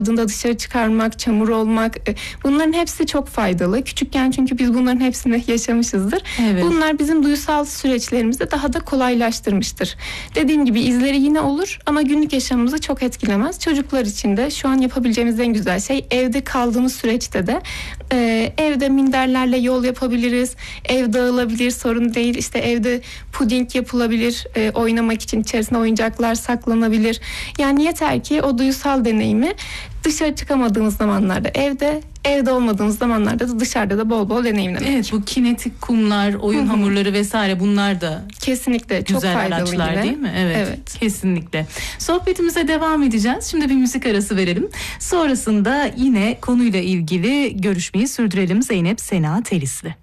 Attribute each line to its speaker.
Speaker 1: dışarı çıkarmak, çamur olmak, bunların hepsi çok faydalı. Küçükken çünkü biz bunların hepsini yaşamışızdır.
Speaker 2: Evet.
Speaker 1: Bunlar bizim duysal süreçlerimizi daha da kolaylaştırmıştır. Dediğim gibi izleri yine olur ama günlük yaşamımızı çok etkilemez. Çocuklar için de şu an yapabileceğimiz en güzel şey, evde kaldığımız süreçte de evde minderlerle yol yapabiliriz. Ev dağılabilir, sorun değil. İşte evde puding yapılabilir. Oynamak için içerisine oyuncaklar saklanabilir. Yani yeter ki o duysal deneyimi dışarı çıkamadığımız zamanlarda evde olmadığımız zamanlarda da dışarıda da bol bol deneyimlemek.
Speaker 2: Evet, bu kinetik kumlar, oyun hamurları vesaire, bunlar da
Speaker 1: kesinlikle çok
Speaker 2: güzel
Speaker 1: faydalı
Speaker 2: araçlar
Speaker 1: yine.
Speaker 2: değil mi? Evet, kesinlikle. Sohbetimize devam edeceğiz. Şimdi bir müzik arası verelim. Sonrasında yine konuyla ilgili görüşmeyi sürdürelim Zeynep Sena Teris'le.